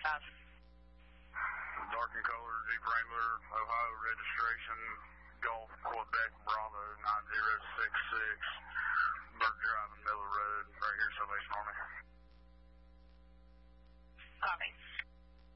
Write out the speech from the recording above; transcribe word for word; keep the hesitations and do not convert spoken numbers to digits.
Pass. Dark and color, Jeep Wrangler, Ohio registration, Golf, Quebec, Bravo.